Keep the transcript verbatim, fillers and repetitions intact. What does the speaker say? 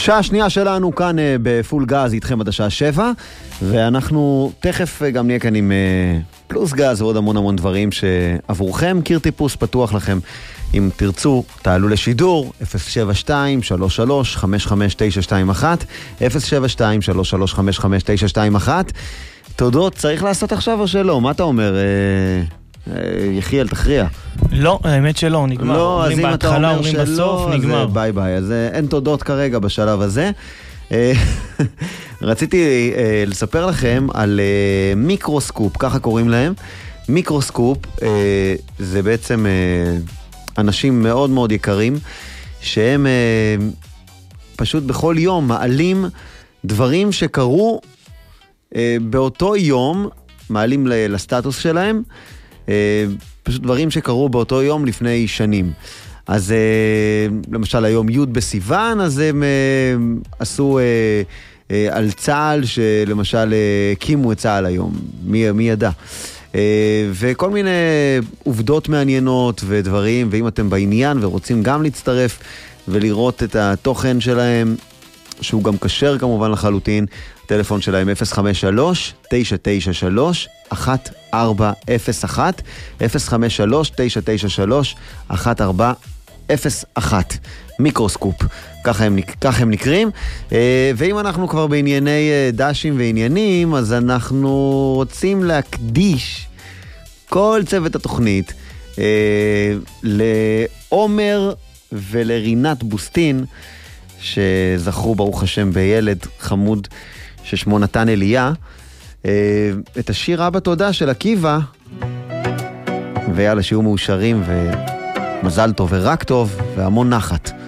שעה שנייה שלנו כאן בפול גז איתכם עד השעה שבע, ואנחנו תכף גם נהיה כאן עם פלוס גז ועוד המון המון דברים שעבורכם. קיר טיפוס פתוח לכם, אם תרצו תעלו לשידור אפס שבע שתיים שלוש שלוש חמש חמש תשע שתיים אחת אפס שבע שתיים שלוש שלוש חמש חמש תשע שתיים אחת. תודות צריך לעשות עכשיו או שלא? מה אתה אומר? יחיאל, תכריע. לא, האמת שלא, נגמר. לא, אז אם אתה אומר שלא, אז ביי ביי. אז אין תודות כרגע בשלב הזה. רציתי לספר לכם על מיקרוסקופ, ככה קוראים להם. מיקרוסקופ זה בעצם אנשים מאוד מאוד יקרים, שהם פשוט בכל יום מעלים דברים שקרו באותו יום, מעלים לסטטוס שלהם, פשוט דברים שקרו באותו יום לפני שנים. אז למשל היום י' בסיוון, אז הם עשו על צה"ל, שלמשל הקימו את צה"ל היום, מי, מי ידע. וכל מיני עובדות מעניינות ודברים, ואם אתם בעניין ורוצים גם להצטרף ולראות את התוכן שלהם, שהוא גם קשר כמובן לחלוטין, הטלפון שלהם אפס חמש שלוש תשע תשע שלוש אחת ארבע אפס אחת אפס חמש שלוש תשע תשע שלוש אחת ארבע אפס אחת. מיקרוסקופ, ככה הם, ככה הם נקראים. ואם אנחנו כבר בענייני דשים ועניינים, אז אנחנו רוצים להקדיש כל צוות התוכנית לעומר ולרינת בוסטין, שזכרו ברוך השם בילד חמוד ששמו נתן אליה, את השיר אבא תודה של עקיבא, ויאללה שיהיו מאושרים ומזל טוב ורק טוב והמון נחת.